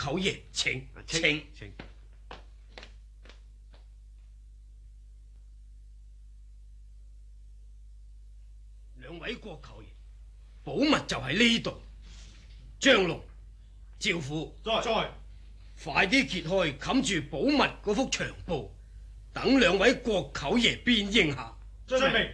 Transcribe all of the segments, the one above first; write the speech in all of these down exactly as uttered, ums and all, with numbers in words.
舅爺，請請請。兩位國舅爺，寶物就喺呢度。張龍、趙虎， 在在， 快啲揭開冚住寶物嗰幅長布，等兩位國舅爺辨認下。 遵命。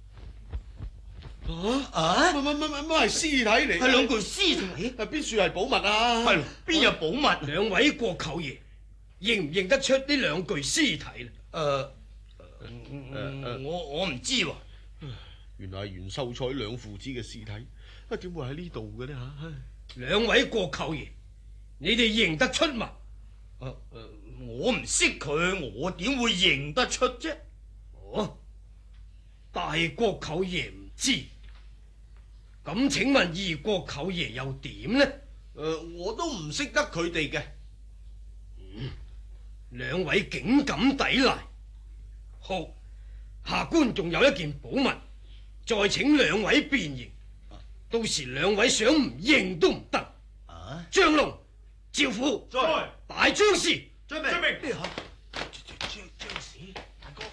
啊啊！ 乜乜乜乜乜係屍體嚟？ 係兩具屍體， 係邊處係寶物啊？ 係邊有寶物？ 兩位國舅爺認唔認得出呢兩具屍體咧？ 誒，我我唔知喎。 原來係袁秀才兩父子嘅屍體，啊點會喺呢度嘅呢？吓？ 兩位國舅爺，你哋認得出嘛？ 誒誒，我唔識佢，我點會認得出啫？ 哦，大國舅爺唔知，咁請問二國舅爺又點呢？ 誒，我都唔識得佢哋嘅。 嗯，兩位竟敢抵賴，好，下官仲有一件寶物，再請兩位辨認。到時兩位想唔認都唔得。 啊！ 張龍、趙虎， 在大張氏， 遵命。遵命。 張張氏大哥，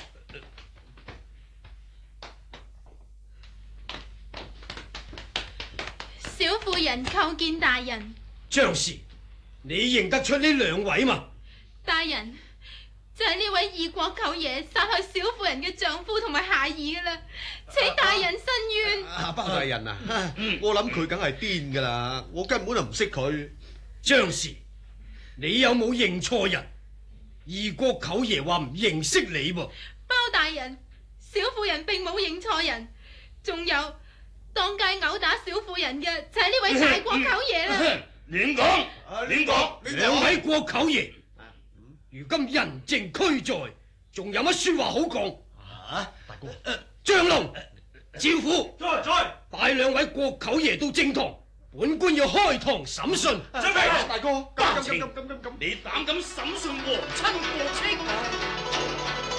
小婦人叩見大人。 張氏，你認得出呢兩位嘛？ 大人，就係呢位二國舅爺殺害小婦人嘅丈夫同埋孩兒噶啦，請大人伸冤。 啊，包大人啊，我諗佢梗係癲噶啦，我根本就唔識佢。 張氏，你有冇認錯人？二國舅爺話唔認識你噃。 包大人，小婦人並冇認錯人，仲有當街毆打小婦人嘅就係呢位大國舅爺啦。 亂講，亂講， 兩位國舅爺，如今人證俱在，仲有乜說話好講？ 啊，大哥， 張龍、趙虎， 在在， 帶兩位國舅爺到正堂，本官要開堂審訊。 遵命。 大哥， 家情咁咁咁咁咁， 你膽敢審訊皇親國戚？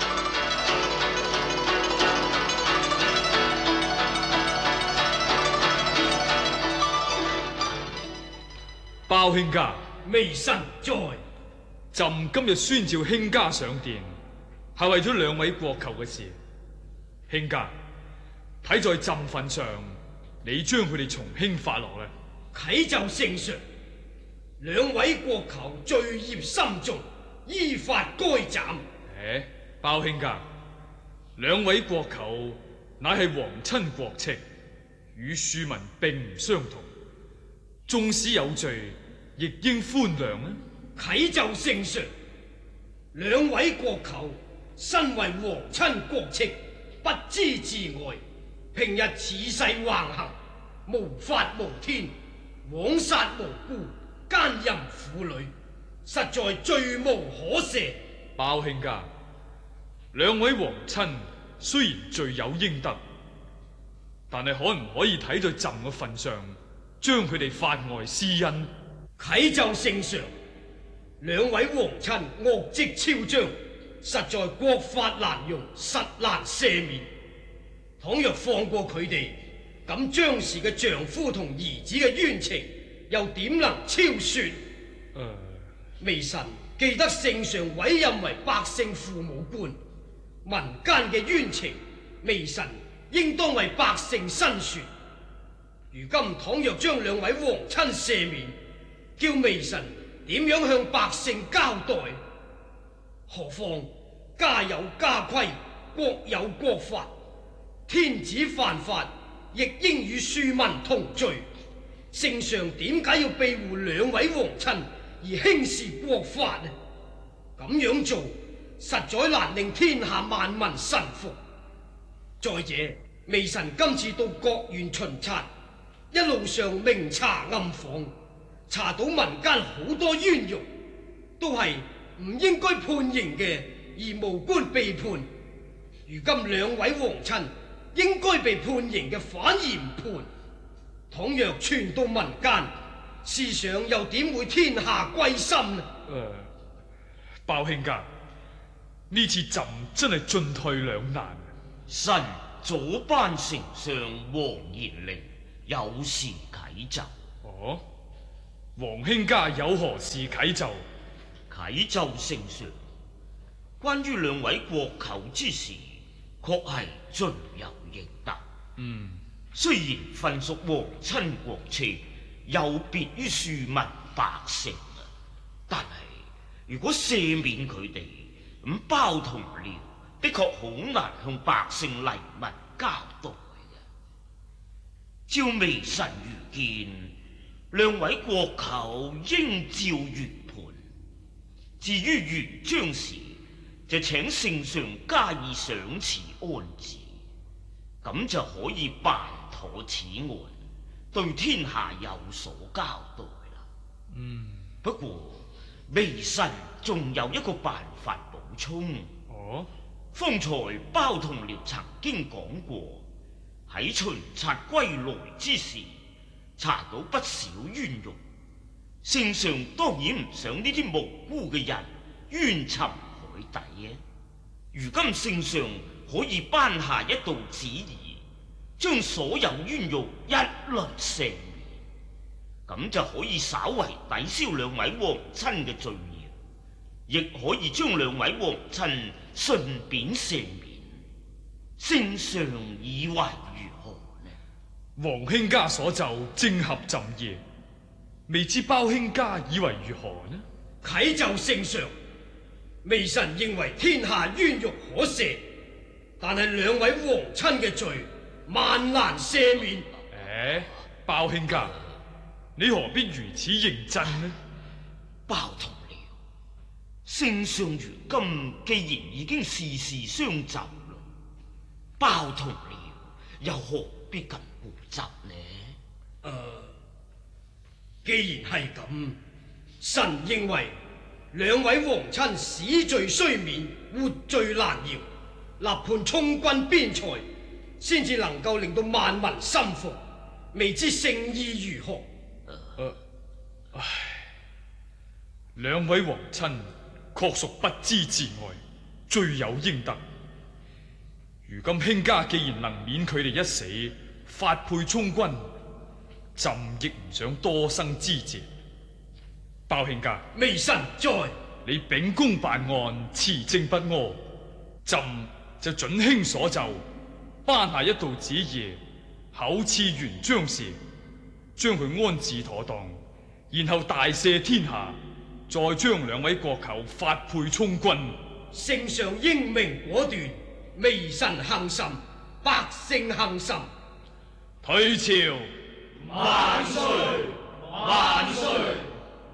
包卿家， 微臣在。 朕今日宣召卿家上殿，係為咗兩位國舅嘅事。卿家，睇在朕份上，你將佢哋從輕發落咧。 啟奏聖上，兩位國舅罪孽深重，依法該斬。 誒，包卿家，兩位國舅乃係皇親國戚，與庶民並唔相同，縱使有罪，亦應寬諒啊！ 啟奏聖上，兩位國舅身為皇親國戚，不知自愛，平日恃勢橫行，無法無天，枉殺無辜，奸淫婦女，實在罪無可赦。 包卿家，兩位皇親雖然罪有應得，但係可唔可以睇在朕嘅份上，將佢哋法外施恩？ 啟奏聖上，兩位皇親惡跡昭彰，實在國法難容，實難赦免。倘若放過佢哋，咁張氏嘅丈夫同兒子嘅冤情又點能超說？誒、 呃， 微臣記得聖上委任為百姓父母官，民間嘅冤情，微臣應當為百姓申說。如今倘若將兩位皇親赦免，叫微臣點樣向百姓交代？何況家有家規，國有國法，天子犯法，亦應與庶民同罪。聖上點解要庇護兩位皇親而輕視國法呢？咁樣做實在難令天下萬民臣服。再者，微臣今次到各縣巡察，一路上明查暗訪，查到民間好多冤獄，都係唔應該判刑嘅，而無官被判。如今兩位皇親應該被判刑嘅，反而唔判。倘若傳到民間，思想又點會天下歸心呢？ 誒、呃，包卿家，呢次朕真係進退兩難。 臣早班丞相黃延齡有事啟奏。 哦， 王卿家有何事啟奏？ 啟奏聖上，關於兩位國舅之事，確係罪有應得。 嗯， 雖然分屬皇親國戚，有別於庶民百姓啊，但係如果赦免佢哋，咁包同僚的確好難向百姓黎民交代嘅。照微臣愚見，兩位國舅應召原判。至於原將士，就請聖上加以賞賜安置，咁就可以辦妥此案，對天下有所交代啦。 嗯， 不過微臣仲有一個辦法補充。 哦， 方才包同僚曾經講過，喺巡察歸來之時，查到不少冤獄。聖上當然唔想呢啲無辜嘅人冤沉海底嘅。如今聖上可以頒下一道旨意，將所有冤獄一律赦免，咁就可以稍為抵消兩位皇親嘅罪孽，亦可以將兩位皇親順便赦免。聖上以為如何呢？ 王卿家所奏正合朕意，未知包卿家以為如何呢？ 啟奏聖上，微臣認為天下冤獄可赦，但係兩位皇親嘅罪萬難赦免。 誒，包卿家，你何必如此認真呢？ 包同僚，聖上如今既然已經事事相就啦，包同僚又何必咁固執呢？ 誒、呃，既然係咁，臣認為兩位皇親死罪雖免，活罪難饒，立判充軍邊塞，先至能夠令到萬民心服。未知聖意如何？ 呃、唉，兩位皇親確屬不知自愛，罪有應得。如今卿家既然能免佢哋一死，發配充軍，朕亦唔想多生枝節。包卿家， 微臣在。 你秉公辦案，持正不阿，朕就准卿所奏，頒下一道旨意，厚賜原將士，將佢安置妥當，然後大赦天下，再將兩位國舅發配充軍。 聖上英明果斷，微臣幸甚，百姓幸甚。 退朝， 萬歲！萬歲！